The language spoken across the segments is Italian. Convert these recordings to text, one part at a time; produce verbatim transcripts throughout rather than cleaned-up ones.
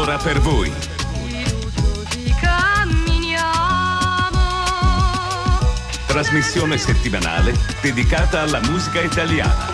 Un'ora per voi. Trasmissione settimanale dedicata alla musica italiana.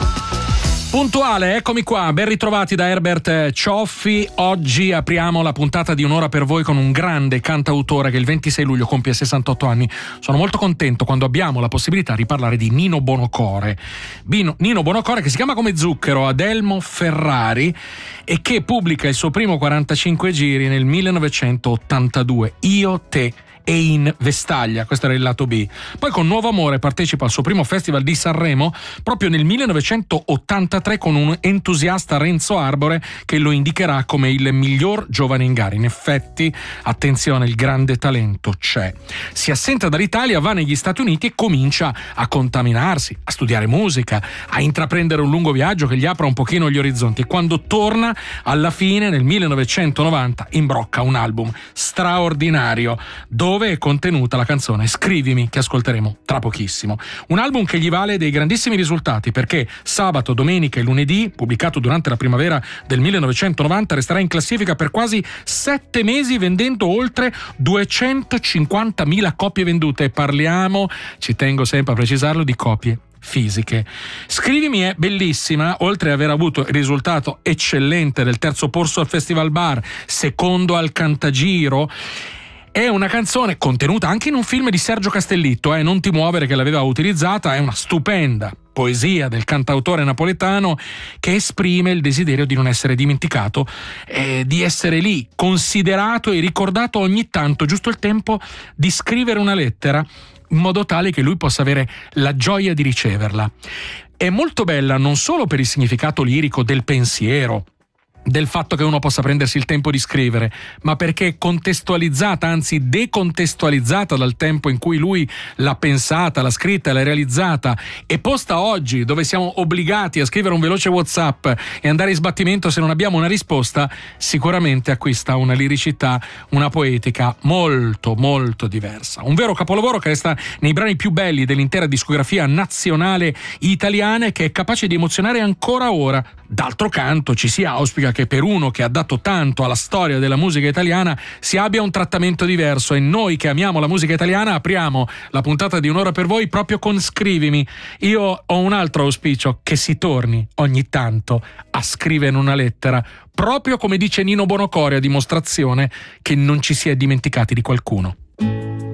Puntuale, eccomi qua, ben ritrovati da Herbert Cioffi. Oggi apriamo la puntata di Un'ora per voi con un grande cantautore che il ventisei luglio compie sessantotto anni. Sono molto contento quando abbiamo la possibilità di parlare di Nino Buonocore. Nino Buonocore, che si chiama come Zucchero, Adelmo Ferrari, e che pubblica il suo primo quarantacinque giri nel millenovecentottantadue, Io, te e in Vestaglia, questo era il lato B. Poi con Nuovo Amore partecipa al suo primo festival di Sanremo proprio nel millenovecentottantatré con un entusiasta Renzo Arbore che lo indicherà come il miglior giovane in gara. In effetti, attenzione, il grande talento c'è. Si assenta dall'Italia, va negli Stati Uniti e comincia a contaminarsi, a studiare musica, a intraprendere un lungo viaggio che gli apra un pochino gli orizzonti, e quando torna alla fine nel millenovecentonovanta imbrocca un album straordinario dove dove è contenuta la canzone Scrivimi, che ascolteremo tra pochissimo. Un album che gli vale dei grandissimi risultati, perché Sabato, Domenica e Lunedì, pubblicato durante la primavera del millenovecentonovanta, resterà in classifica per quasi sette mesi vendendo oltre duecentocinquantamila copie vendute, e parliamo, ci tengo sempre a precisarlo, di copie fisiche. Scrivimi è bellissima, oltre ad aver avuto il risultato eccellente del terzo posto al Festival Bar, secondo al Cantagiro. È una canzone contenuta anche in un film di Sergio Castellitto, eh, Non ti muovere, che l'aveva utilizzata. È una stupenda poesia del cantautore napoletano che esprime il desiderio di non essere dimenticato, eh, di essere lì, considerato e ricordato ogni tanto, giusto il tempo di scrivere una lettera in modo tale che lui possa avere la gioia di riceverla. È molto bella non solo per il significato lirico del pensiero, del fatto che uno possa prendersi il tempo di scrivere, ma perché è contestualizzata, anzi decontestualizzata dal tempo in cui lui l'ha pensata, l'ha scritta, l'ha realizzata, e posta oggi, dove siamo obbligati a scrivere un veloce WhatsApp e andare in sbattimento se non abbiamo una risposta. Sicuramente acquista una liricità, una poetica molto molto diversa. Un vero capolavoro che resta nei brani più belli dell'intera discografia nazionale italiana e che è capace di emozionare ancora ora. D'altro canto ci si auspica che per uno che ha dato tanto alla storia della musica italiana si abbia un trattamento diverso, e noi che amiamo la musica italiana apriamo la puntata di Un'ora per voi proprio con Scrivimi. Io ho un altro auspicio: che si torni ogni tanto a scrivere una lettera, proprio come dice Nino Buonocore, a dimostrazione che non ci si è dimenticati di qualcuno.